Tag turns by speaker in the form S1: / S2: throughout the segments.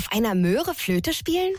S1: auf einer Möhre Flöte spielen?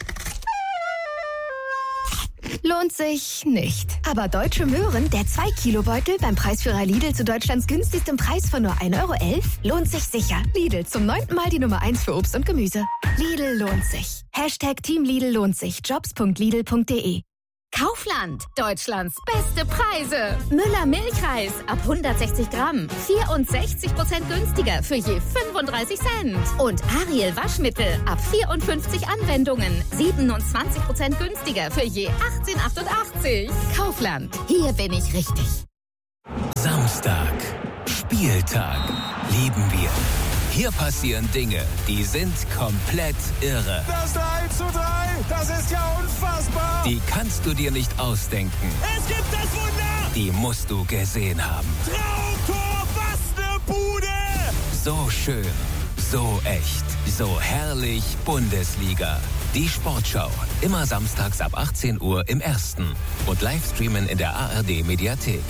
S1: Lohnt sich nicht. Aber Deutsche Möhren, der 2-Kilo-Beutel beim Preisführer Lidl zu Deutschlands günstigstem Preis von nur 1,11 € lohnt sich sicher. Lidl, zum 9. Mal die Nummer 1 für Obst und Gemüse. Lidl lohnt sich. #Team Lidl lohnt sich. Jobs.lidl.de.
S2: Kaufland, Deutschlands beste Preise. Müller Milchreis ab 160 Gramm, 64% günstiger für je 35 Cent. Und Ariel Waschmittel ab 54 Anwendungen, 27% günstiger für je 18,88. Kaufland, hier bin ich richtig.
S3: Samstag, Spieltag, lieben wir. Hier passieren Dinge, die sind komplett irre.
S4: Das 3:3, das ist ja unfassbar.
S3: Die kannst du dir nicht ausdenken.
S4: Es gibt das Wunder.
S3: Die musst du gesehen haben.
S4: Traumtor, was eine Bude.
S3: So schön, so echt, so herrlich Bundesliga. Die Sportschau, immer samstags ab 18 Uhr im Ersten und Livestreamen in der ARD-Mediathek.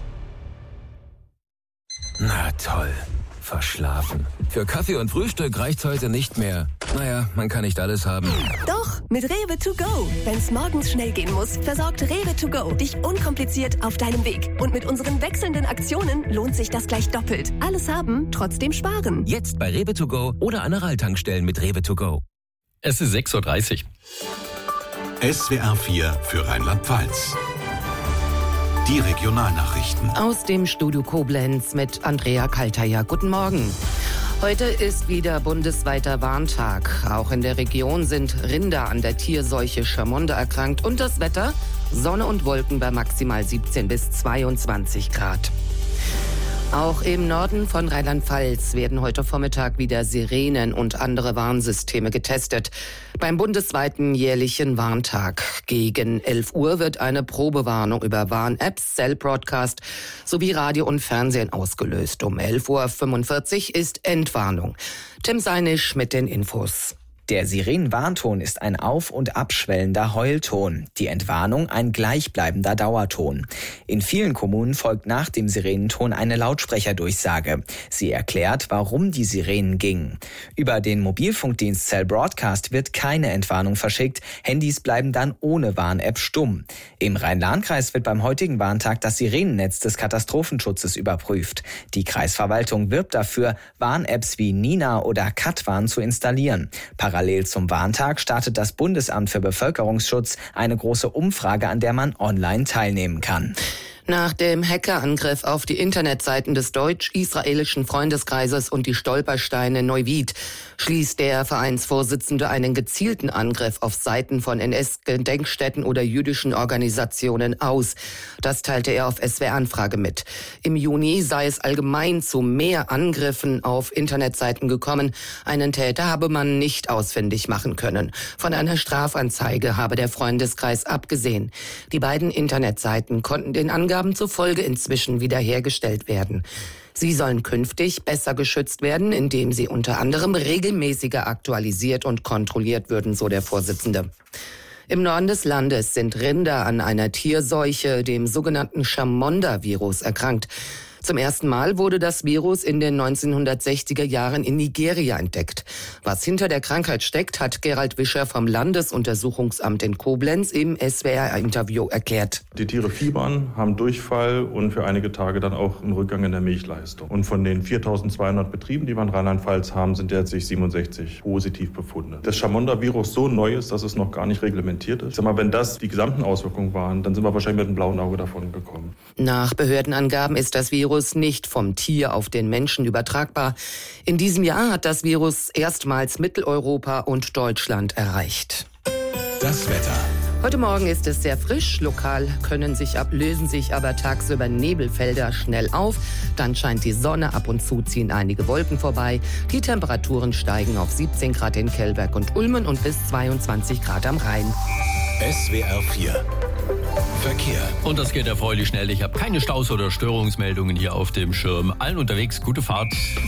S3: Na toll. Verschlafen. Für Kaffee und Frühstück reicht's heute nicht mehr. Naja, man kann nicht alles haben.
S5: Doch, mit Rewe to go. Wenn's morgens schnell gehen muss, versorgt Rewe to go dich unkompliziert auf deinem Weg. Und mit unseren wechselnden Aktionen lohnt sich das gleich doppelt. Alles haben, trotzdem sparen.
S3: Jetzt bei Rewe to go oder an Aral-Tankstellen mit Rewe to go.
S6: Es ist 6:30 Uhr.
S7: SWR 4 für Rheinland-Pfalz. Die Regionalnachrichten.
S8: Aus dem Studio Koblenz mit Andrea Kaltayer. Guten Morgen. Heute ist wieder bundesweiter Warntag. Auch in der Region sind Rinder an der Tierseuche Chamonda erkrankt. Und das Wetter? Sonne und Wolken bei maximal 17 bis 22 Grad. Auch im Norden von Rheinland-Pfalz werden heute Vormittag wieder Sirenen und andere Warnsysteme getestet. Beim bundesweiten jährlichen Warntag gegen 11 Uhr wird eine Probewarnung über Warn-Apps, Cell-Broadcast sowie Radio und Fernsehen ausgelöst. Um 11:45 Uhr ist Entwarnung. Tim Seinisch mit den Infos.
S9: Der Sirenenwarnton ist ein auf- und abschwellender Heulton, die Entwarnung ein gleichbleibender Dauerton. In vielen Kommunen folgt nach dem Sirenenton eine Lautsprecherdurchsage. Sie erklärt, warum die Sirenen gingen. Über den Mobilfunkdienst Cell Broadcast wird keine Entwarnung verschickt, Handys bleiben dann ohne Warn-App stumm. Im Rhein-Lahn-Kreis wird beim heutigen Warntag das Sirenennetz des Katastrophenschutzes überprüft. Die Kreisverwaltung wirbt dafür, Warn-Apps wie Nina oder Katwarn zu installieren. Parallel zum Warntag startet das Bundesamt für Bevölkerungsschutz eine große Umfrage, an der man online teilnehmen kann.
S8: Nach dem Hackerangriff auf die Internetseiten des deutsch-israelischen Freundeskreises und die Stolpersteine Neuwied schließt der Vereinsvorsitzende einen gezielten Angriff auf Seiten von NS-Gedenkstätten oder jüdischen Organisationen aus. Das teilte er auf SWR-Anfrage mit. Im Juni sei es allgemein zu mehr Angriffen auf Internetseiten gekommen. Einen Täter habe man nicht ausfindig machen können. Von einer Strafanzeige habe der Freundeskreis abgesehen. Die beiden Internetseiten konnten den Angaben zufolge inzwischen wiederhergestellt werden. Sie sollen künftig besser geschützt werden, indem sie unter anderem regelmäßiger aktualisiert und kontrolliert würden, so der Vorsitzende. Im Norden des Landes sind Rinder an einer Tierseuche, dem sogenannten Chamonda-Virus, erkrankt. Zum ersten Mal wurde das Virus in den 1960er Jahren in Nigeria entdeckt. Was hinter der Krankheit steckt, hat Gerald Wischer vom Landesuntersuchungsamt in Koblenz im SWR-Interview erklärt.
S10: Die Tiere fiebern, haben Durchfall und für einige Tage dann auch einen Rückgang in der Milchleistung. Und von den 4.200 Betrieben, die wir in Rheinland-Pfalz haben, sind derzeit 67 positiv befunden. Das Chamonda-Virus so neu ist, dass es noch gar nicht reglementiert ist. Sag mal, wenn das die gesamten Auswirkungen waren, dann sind wir wahrscheinlich mit einem blauen Auge davon gekommen.
S8: Nach Behördenangaben ist das Virus nicht vom Tier auf den Menschen übertragbar. In diesem Jahr hat das Virus erstmals Mitteleuropa und Deutschland erreicht.
S7: Das Wetter.
S8: Heute Morgen ist es sehr frisch. Lokal lösen sich aber tagsüber Nebelfelder schnell auf. Dann scheint die Sonne, ab und zu ziehen einige Wolken vorbei. Die Temperaturen steigen auf 17 Grad in Kellberg und Ulmen und bis 22 Grad am Rhein.
S7: SWR 4 Verkehr.
S6: Und das geht erfreulich schnell. Ich habe keine Staus- oder Störungsmeldungen hier auf dem Schirm. Allen unterwegs, gute Fahrt.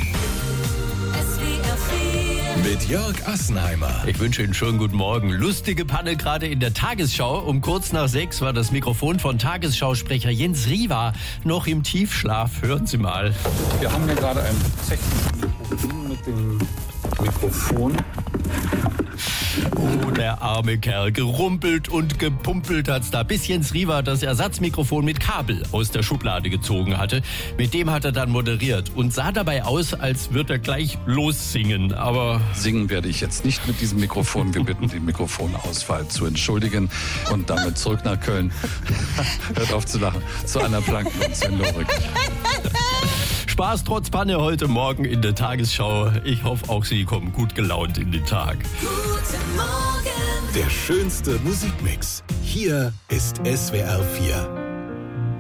S7: Mit Jörg Assenheimer.
S6: Ich wünsche Ihnen einen schönen guten Morgen. Lustige Panne gerade in der Tagesschau. Um kurz nach 6 war das Mikrofon von Tagesschausprecher Jens Riva noch im Tiefschlaf. Hören Sie mal.
S11: Wir haben hier gerade ein technisches Problem mit dem Mikrofon.
S6: Oh, der arme Kerl. Gerumpelt und gepumpelt hat's da, bis Jens Riva das Ersatzmikrofon mit Kabel aus der Schublade gezogen hatte. Mit dem hat er dann moderiert und sah dabei aus, als würde er gleich lossingen. Aber
S11: singen werde ich jetzt nicht mit diesem Mikrofon. Wir bitten den Mikrofonausfall zu entschuldigen und damit zurück nach Köln. Hört auf zu lachen. Zu Anna Planken und Sven Lorik.
S6: Spaß trotz Panne heute Morgen in der Tagesschau. Ich hoffe, auch Sie kommen gut gelaunt in den Tag.
S7: Der schönste Musikmix. Hier ist SWR 4.